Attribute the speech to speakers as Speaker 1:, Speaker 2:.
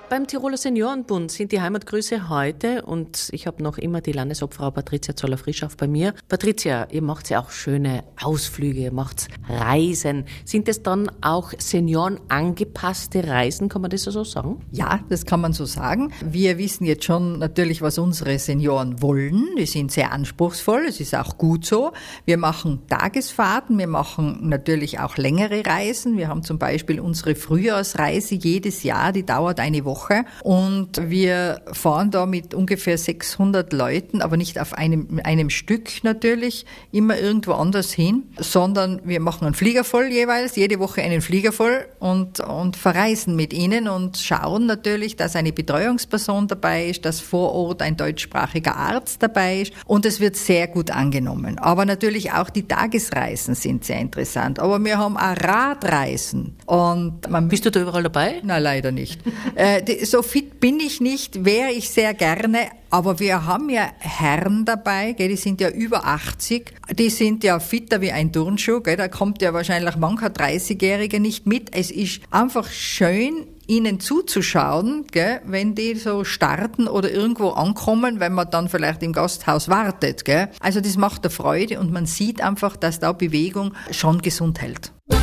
Speaker 1: Beim Tiroler Seniorenbund sind die Heimatgrüße heute und ich habe noch immer die Landesobfrau Patricia Zoller-Frischhoff bei mir. Patricia, ihr macht ja auch schöne Ausflüge, ihr macht Reisen. Sind es dann auch seniorenangepasste Reisen, kann man das so sagen?
Speaker 2: Ja, das kann man so sagen. Wir wissen jetzt schon natürlich, was unsere Senioren wollen. Die sind sehr anspruchsvoll, es ist auch gut so. Wir machen Tagesfahrten, wir machen natürlich auch längere Reisen. Wir haben zum Beispiel unsere Frühjahrsreise jedes Jahr, die dauert eine Woche. Und wir fahren da mit ungefähr 600 Leuten, aber nicht auf einem Stück natürlich, immer irgendwo anders hin, sondern wir machen einen Flieger voll jeweils, jede Woche einen Flieger voll und verreisen mit ihnen und schauen natürlich, dass eine Betreuungsperson dabei ist, dass vor Ort ein deutschsprachiger Arzt dabei ist und es wird sehr gut angenommen. Aber natürlich auch die Tagesreisen sind sehr interessant. Aber wir haben auch Radreisen. Und
Speaker 1: Bist du da überall dabei?
Speaker 2: Nein, leider nicht. So fit bin ich nicht, wäre ich sehr gerne, aber wir haben ja Herren dabei, gell, die sind ja über 80, die sind ja fitter wie ein Turnschuh, gell, da kommt ja wahrscheinlich mancher 30-Jährige nicht mit. Es ist einfach schön, ihnen zuzuschauen, gell, wenn die so starten oder irgendwo ankommen, wenn man dann vielleicht im Gasthaus wartet. Gell. Also das macht eine Freude und man sieht einfach, dass da Bewegung schon gesund hält.